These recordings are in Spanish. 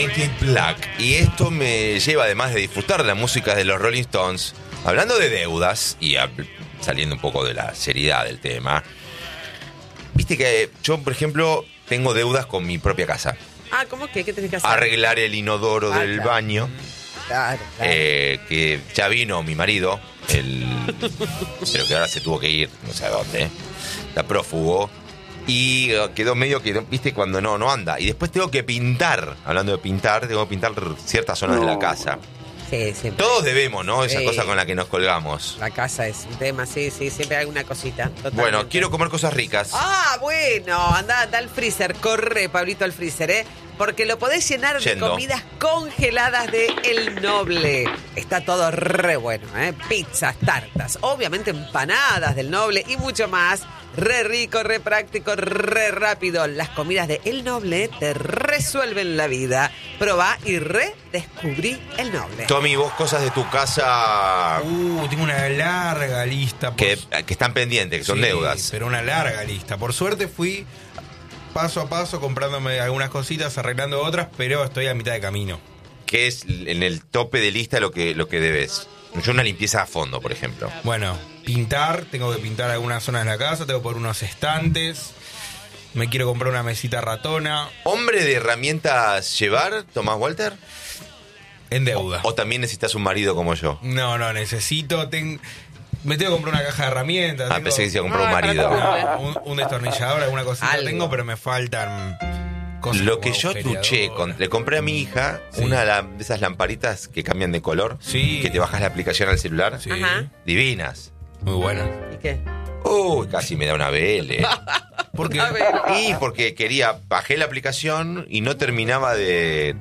Paint It Black. Y esto me lleva, además de disfrutar de la música de los Rolling Stones, hablando de deudas y saliendo un poco de la seriedad del tema. Viste que yo, por ejemplo, tengo deudas con mi propia casa. ¿Cómo que? ¿Qué tenés que hacer? Arreglar el inodoro del baño. Claro. Que ya vino mi marido, pero que ahora se tuvo que ir, no sé a dónde. Está prófugo. Y quedó medio que, viste, cuando no anda. Y después tengo que pintar. Hablando de pintar, tengo que pintar ciertas zonas de la casa. Sí, siempre. Todos debemos, ¿no? Esa cosa con la que nos colgamos. La casa es un tema, sí, siempre hay alguna cosita. Totalmente. Bueno, quiero comer cosas ricas. Bueno, anda al freezer, corre, Pablito, al freezer, porque lo podés llenar de comidas congeladas de El Noble. Está todo re bueno, pizzas, tartas, obviamente empanadas del Noble y mucho más. Re rico, re práctico, re rápido. Las comidas de El Noble te resuelven la vida. Probá y redescubrí El Noble. Tommy, vos cosas de tu casa... tengo una larga lista. Que están pendientes, que son deudas. Pero una larga lista. Por suerte fui paso a paso comprándome algunas cositas, arreglando otras, pero estoy a mitad de camino. ¿Qué es en el tope de lista lo que debes? Yo una limpieza a fondo, por ejemplo. Bueno, tengo que pintar algunas zonas de la casa, tengo que poner unos estantes, me quiero comprar una mesita ratona. ¿Hombre de herramientas llevar, Tomás Walter? En deuda. ¿O también necesitas un marido como yo? No, necesito... Me tengo que comprar una caja de herramientas. Pensé que se iba a comprar un marido. Un destornillador, alguna cosita tengo, pero me faltan... Lo que yo truché, le compré a mi hija una de esas lamparitas que cambian de color, que te bajas la aplicación al celular. Sí. Divinas. Muy buenas. ¿Y qué? Casi me da una BL. ¿Por qué? Y porque bajé la aplicación y no terminaba de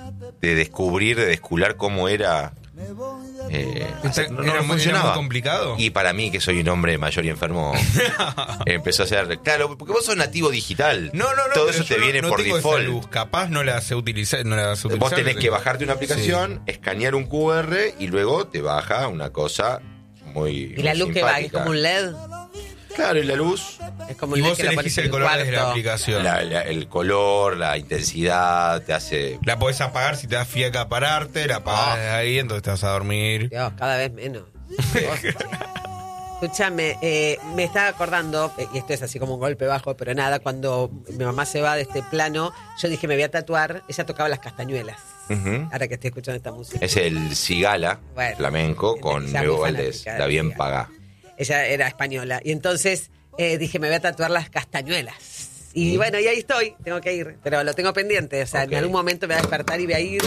descular cómo era. No funcionaba. Muy complicado. Y para mí, que soy un hombre mayor y enfermo, empezó a ser... Claro, porque vos sos nativo digital. No. Todo eso te viene por default. Esa luz. Capaz no la sé utilizar. Vos tenés que bajarte una aplicación, escanear un QR y luego te baja una cosa muy ¿Y la luz que va? ¿Es como un LED? Claro, y la luz... Es como y un LED vos elegís el color desde la aplicación. El color, la intensidad, te hace... La podés apagar si te da fiaca a pararte, la apagás desde ahí, entonces te vas a dormir. Dios, cada vez menos. Escúchame, me estaba acordando, y esto es así como un golpe bajo, pero nada, cuando mi mamá se va de este plano, yo dije, me voy a tatuar, ella tocaba las castañuelas. Ahora que estoy escuchando esta música. Es el cigala flamenco con Bebo Valdés, la bien paga. Ella era española. Y entonces dije, me voy a tatuar las castañuelas. Y bueno, y ahí estoy, tengo que ir. Pero lo tengo pendiente. O sea, en algún momento me voy a despertar y voy a ir.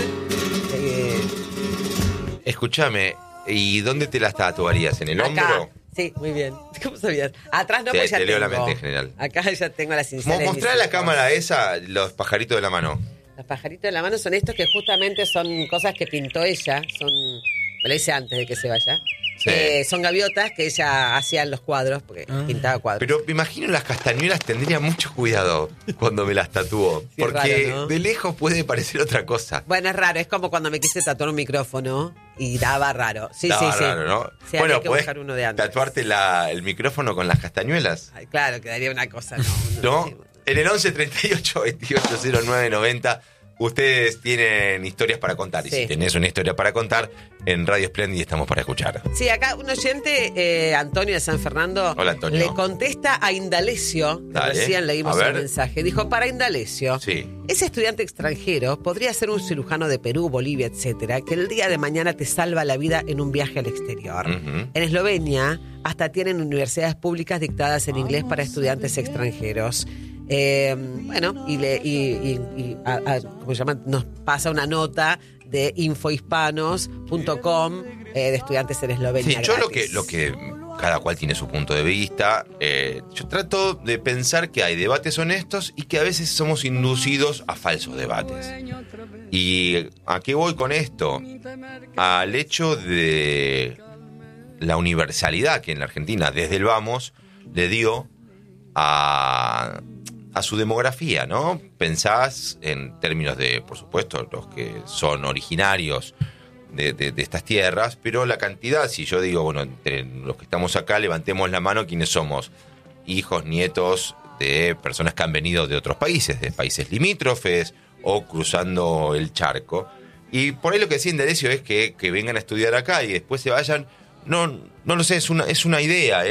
Escúchame, ¿y dónde te las tatuarías? ¿En el acá. hombro? Sí, muy bien. ¿Cómo sabías? Atrás no, pues ya te leo tengo. la mente en general. Acá ya tengo las iniciales. Mostrá a la cámara esa los pajaritos de la mano. Los pajaritos de la mano son estos que justamente son cosas que pintó ella. Me lo hice antes de que se vaya. Sí. Son gaviotas que ella hacía en los cuadros, porque pintaba cuadros. Pero me imagino las castañuelas tendría mucho cuidado cuando me las tatúo. Sí, porque raro, ¿no? de lejos puede parecer otra cosa. Bueno, es raro, es como cuando me quise tatuar un micrófono y daba raro. Sí, Daba sí. raro, ¿no? Sí, bueno, había que ¿podés buscar uno de antes. tatuarte el micrófono con las castañuelas? Ay, claro, quedaría una cosa, ¿No? En el 11 38 28 09 90 ustedes tienen historias para contar. Y si tenés una historia para contar, en Radio Splendid estamos para escuchar. Sí, acá un oyente, Antonio de San Fernando, Hola, Antonio. le contesta a Indalecio, Dale. recién leímos el mensaje. Dijo, para Indalecio, ese estudiante extranjero podría ser un cirujano de Perú, Bolivia, etcétera, que el día de mañana te salva la vida en un viaje al exterior. En Eslovenia hasta tienen universidades públicas dictadas en inglés para estudiantes extranjeros. Bueno, ¿cómo se llama? Nos pasa una nota de infohispanos.com de estudiantes en Eslovenia. Sí, yo lo que cada cual tiene su punto de vista. Yo trato de pensar que hay debates honestos y que a veces somos inducidos a falsos debates. ¿Y a qué voy con esto? Al hecho de la universalidad que en la Argentina, desde el vamos, le dio a su demografía, ¿no? Pensás en términos de, por supuesto, los que son originarios de estas tierras, pero la cantidad, si yo digo, bueno, entre los que estamos acá, levantemos la mano quienes somos hijos, nietos de personas que han venido de otros países, de países limítrofes o cruzando el charco. Y por ahí lo que decía Indalecio es que vengan a estudiar acá y después se vayan. No lo sé, es una idea,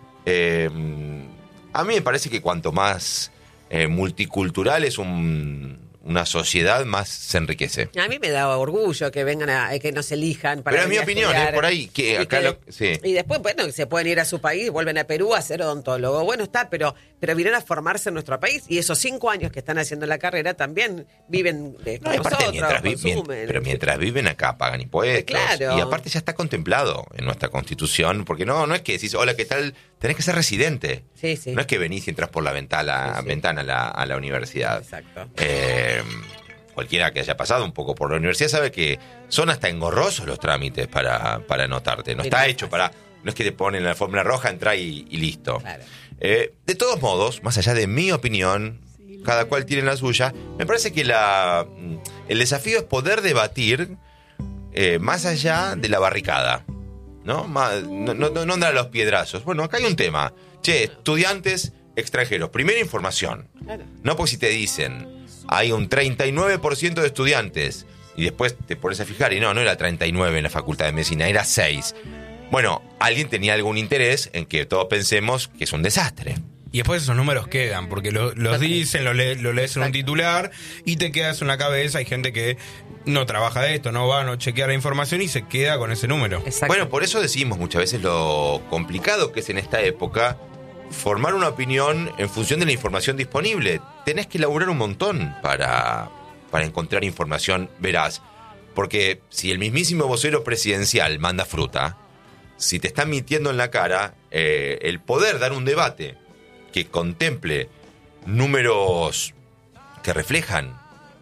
a mí me parece que cuanto más multicultural es una sociedad, más se enriquece. A mí me da orgullo que vengan que nos elijan para. Pero es mi opinión, por ahí que acá sí. Y después, bueno, se pueden ir a su país, vuelven a Perú a ser odontólogo. Bueno, está, pero vienen a formarse en nuestro país y esos 5 años que están haciendo la carrera también viven con nosotros, pero mientras viven acá pagan impuestos. Claro. Y aparte ya está contemplado en nuestra Constitución, porque no es que decís, hola, ¿qué tal? Tenés que ser residente. Sí, sí. No es que venís y entras por la ventana a la universidad. Exacto. Cualquiera que haya pasado un poco por la universidad sabe que son hasta engorrosos los trámites para anotarte. No está hecho para... No es que te ponen la alfombra roja, entra y listo. Claro. De todos modos, más allá de mi opinión, cada cual tiene la suya, me parece que el desafío es poder debatir más allá de la barricada. No andar a los piedrazos. Bueno, acá hay un tema. Estudiantes extranjeros. Primera información. Claro. No, porque si te dicen hay un 39% de estudiantes y después te pones a fijar y no era 39 en la Facultad de Medicina, era 6. Bueno, alguien tenía algún interés en que todos pensemos que es un desastre. Y después esos números quedan, porque los dicen, lo lees en un titular y te quedas en la cabeza. Hay gente que no trabaja de esto, no chequea la información y se queda con ese número. Exacto. Bueno, por eso decimos muchas veces lo complicado que es en esta época formar una opinión en función de la información disponible. Tenés que laburar un montón para encontrar información veraz. Porque si el mismísimo vocero presidencial manda fruta, si te están mintiendo en la cara, el poder dar un debate que contemple números que reflejan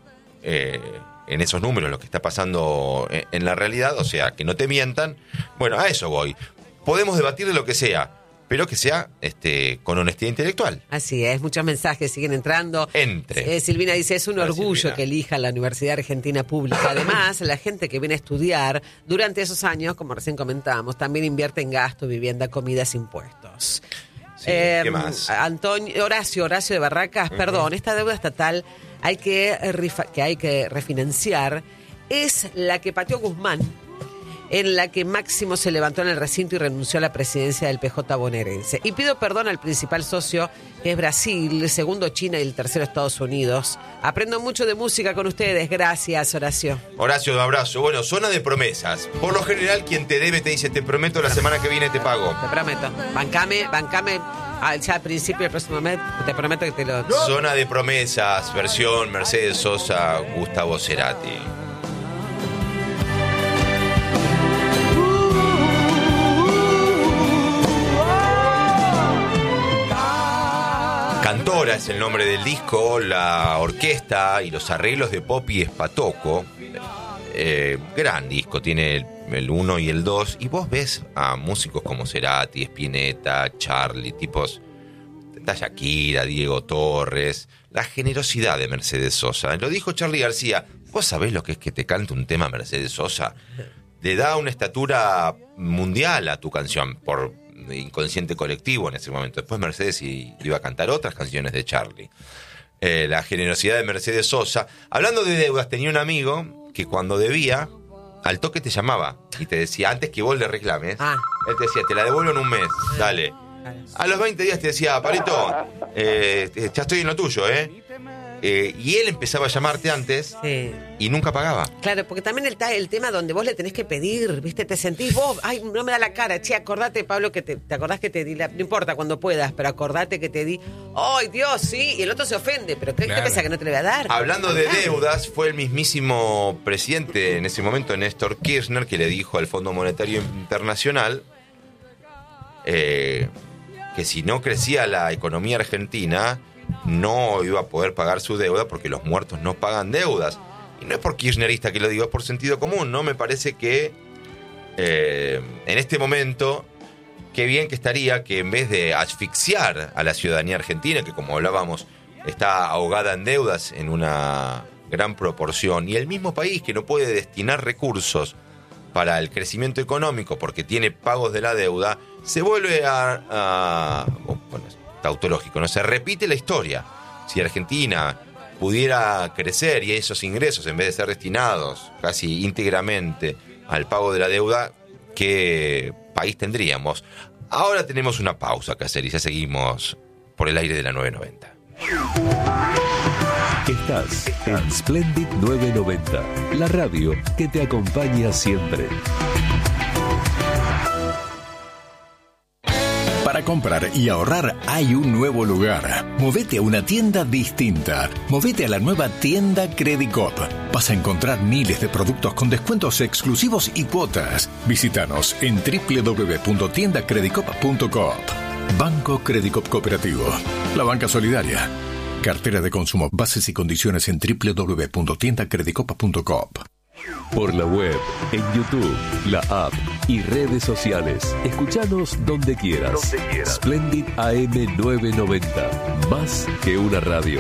en esos números lo que está pasando en la realidad, o sea, que no te mientan, bueno, a eso voy. Podemos debatir de lo que sea, pero que sea con honestidad intelectual. Así es, muchos mensajes siguen entrando. Entre. Silvina dice, es un orgullo que elija la Universidad Argentina Pública. Además, la gente que viene a estudiar durante esos años, como recién comentábamos, también invierte en gasto, vivienda, comidas, impuestos. Sí, ¿qué más? Horacio de Barracas, perdón, esta deuda estatal hay que refinanciar es la que pateó Guzmán, en la que Máximo se levantó en el recinto y renunció a la presidencia del PJ bonaerense. Y pido perdón al principal socio, que es Brasil, el segundo China y el tercero Estados Unidos. Aprendo mucho de música con ustedes. Gracias, Horacio. Horacio, un abrazo. Bueno, zona de promesas. Por lo general, quien te debe te dice, te prometo la semana que viene te pago. Te prometo. Bancame. Ya al principio del próximo mes, te prometo que te lo... Zona de promesas, versión Mercedes Sosa, Gustavo Cerati. Cantora es el nombre del disco, la orquesta y los arreglos de Popi Espatoco. Gran disco, tiene el 1 y el 2. Y vos ves a músicos como Cerati, Spinetta, Charlie, tipos... Está Shakira, Diego Torres. La generosidad de Mercedes Sosa. Lo dijo Charly García. ¿Vos sabés lo que es que te cante un tema Mercedes Sosa? Le da una estatura mundial a tu canción por... inconsciente colectivo en ese momento. Después Mercedes iba a cantar otras canciones de Charly. La generosidad de Mercedes Sosa. Hablando de deudas, tenía un amigo que cuando debía, al toque te llamaba y te decía, antes que vos le reclames, él te decía, te la devuelvo en un mes, dale. A los 20 días te decía, Parito, ya estoy en lo tuyo, y él empezaba a llamarte antes y nunca pagaba. Claro, porque también está el tema donde vos le tenés que pedir, ¿viste? Te sentís vos, ay, no me da la cara. Che, acordate, Pablo, que te acordás que te di no importa cuando puedas, pero acordate que te di. ¡Ay, Dios, sí! Y el otro se ofende, pero ¿qué pasa que no te lo voy a dar? Hablando de deudas, fue el mismísimo presidente en ese momento, Néstor Kirchner, que le dijo al Fondo Monetario Internacional que si no crecía la economía argentina, no iba a poder pagar su deuda porque los muertos no pagan deudas. Y no es por kirchnerista que lo digo, es por sentido común, ¿no? Me parece que en este momento, qué bien que estaría que en vez de asfixiar a la ciudadanía argentina, que como hablábamos, está ahogada en deudas en una gran proporción, y el mismo país que no puede destinar recursos para el crecimiento económico porque tiene pagos de la deuda, se vuelve bueno, tautológico, ¿no? Se repite la historia. Si Argentina pudiera crecer y esos ingresos, en vez de ser destinados casi íntegramente al pago de la deuda, ¿qué país tendríamos? Ahora tenemos una pausa que hacer y ya seguimos por el aire de la 990. Estás en Splendid 990, la radio que te acompaña siempre. Para comprar y ahorrar hay un nuevo lugar. Movete a una tienda distinta. Movete a la nueva tienda Credicop. Vas a encontrar miles de productos con descuentos exclusivos y cuotas. Visítanos en www.tiendacredicop.coop. Banco Credicop Cooperativo. La banca solidaria. Cartera de consumo. Bases y condiciones en www.tiendacredicop.coop. Por la web, en YouTube, la app y redes sociales. Escuchanos donde quieras. Splendid AM 990. Más que una radio.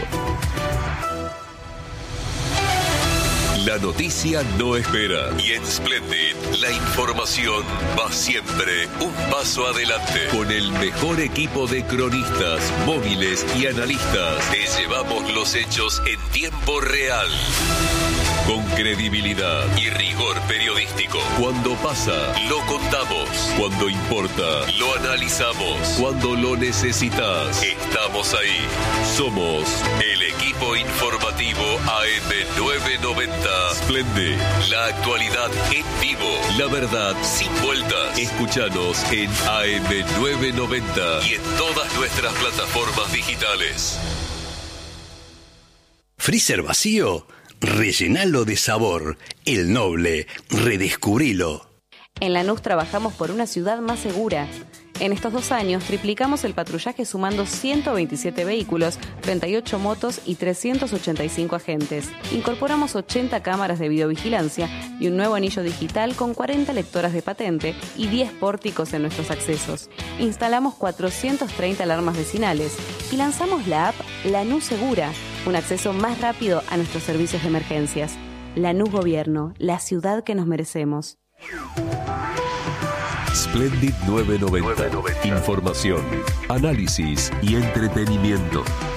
La noticia no espera. Y en Splendid, la información va siempre un paso adelante. Con el mejor equipo de cronistas, móviles y analistas, te llevamos los hechos en tiempo real. Con credibilidad y rigor periodístico. Cuando pasa, lo contamos. Cuando importa, lo analizamos. Cuando lo necesitas, estamos ahí. Somos el equipo informativo AM990. Splendid, la actualidad en vivo. La verdad sin vueltas. Escúchanos en AM990 y en todas nuestras plataformas digitales. ¿Freezer vacío? Rellenalo de sabor. El Noble. Redescubrilo. En Lanús trabajamos por una ciudad más segura. En estos 2 años triplicamos el patrullaje sumando 127 vehículos, 38 motos y 385 agentes. Incorporamos 80 cámaras de videovigilancia y un nuevo anillo digital con 40 lectoras de patente y 10 pórticos en nuestros accesos. Instalamos 430 alarmas vecinales y lanzamos la app Lanús Segura, un acceso más rápido a nuestros servicios de emergencias. Lanús Gobierno, la ciudad que nos merecemos. Splendid 990. Información, análisis y entretenimiento.